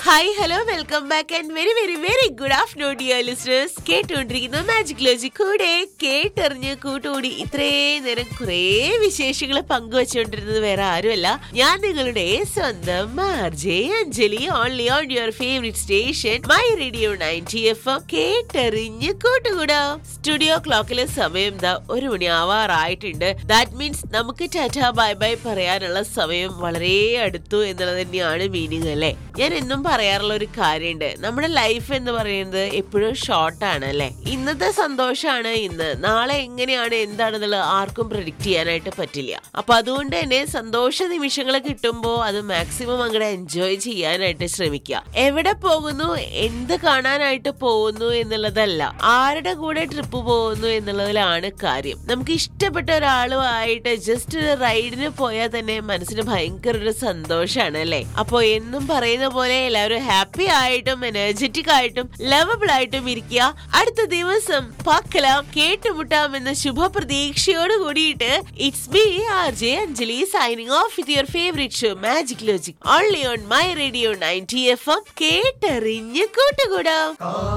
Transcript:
Hi hello welcome back and very very very good afternoon dear listeners. കേട്ടുകൊണ്ടിരിക്കുന്ന magic logic കൂടെ കേട്ടറിഞ്ഞ് കൂട്ടുകൂടി ഇത്രയും നേരം കുറേ വിശേഷങ്ങൾ പങ്കുവച്ചുകൊണ്ടിരുന്നത് വേറെ ആരുമല്ല, ഞാൻ നിങ്ങളുടെ സ്വന്തം RJ Anjali. Only on your favourite station my radio 90 FM. കേട്ടറിഞ്ഞ് കൂട്ടുകൂടാം. സ്റ്റുഡിയോ ക്ലോക്കിലെ സമയം ദാ 1 മണി ആവാറായിട്ടുണ്ട്. ദാറ്റ് മീൻസ് നമുക്ക് ടാറ്റാ ബൈ ബൈ പറയാനുള്ള സമയം വളരെ അടുത്തു എന്നുള്ളത് തന്നെയാണ് മീനിങ് അല്ലേ. ഞാൻ എന്നും പറയാറുള്ള ഒരു കാര്യമുണ്ട്, നമ്മുടെ ലൈഫ് എന്ന് പറയുന്നത് എപ്പോഴും ഷോർട്ടാണ് അല്ലെ. ഇന്നത്തെ സന്തോഷമാണ് ഇന്ന്, നാളെ എങ്ങനെയാണ് എന്താണെന്നുള്ളത് ആർക്കും പ്രെഡിക്റ്റ് ചെയ്യാനായിട്ട് പറ്റില്ല. അപ്പൊ അതുകൊണ്ട് തന്നെ സന്തോഷ നിമിഷങ്ങൾ കിട്ടുമ്പോൾ അത് മാക്സിമം അങ്ങോട്ട് എൻജോയ് ചെയ്യാനായിട്ട് ശ്രമിക്കുക. എവിടെ പോകുന്നു, എന്ത് കാണാനായിട്ട് പോകുന്നു എന്നുള്ളതല്ല, ആരുടെ കൂടെ ട്രിപ്പ് പോകുന്നു എന്നുള്ളതിലാണ് കാര്യം. നമുക്ക് ഇഷ്ടപ്പെട്ട ഒരാളുമായിട്ട് ജസ്റ്റ് ഒരു റൈഡിന് പോയാൽ തന്നെ മനസ്സിന് ഭയങ്കര ഒരു സന്തോഷമാണ് അല്ലെ. അപ്പൊ എന്നും പറയുന്ന പോലെ എല്ലാവരും ഹാപ്പി ആയിട്ടും എനർജറ്റിക് ആയിട്ടും ലവബിൾ ആയിട്ടും ഇരിക്കുക. അടുത്ത ദിവസം പാക്കലാം, കേട്ടുമുട്ടാം എന്ന ശുഭപ്രതീക്ഷയോട് കൂടിയിട്ട് it's me RJ Anjali signing off with your favourite show magic logic only on my radio 90 FM. കേട്ടറിഞ്ഞ് കൂട്ടുകൂടാം.